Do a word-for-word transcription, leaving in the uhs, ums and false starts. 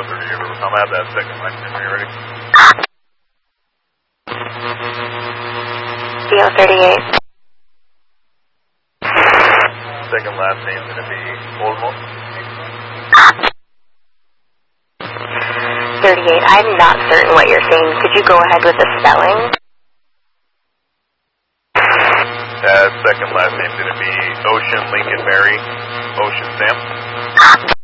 zero thirty-eight, I'm at that second last name. Are you ready? zero thirty-eight. Second last name is going to be Olmo. thirty-eight. I'm not certain what you're saying. Could you go ahead with the spelling? Uh, second last name is going to be Ocean Lincoln Mary. Ocean Sam.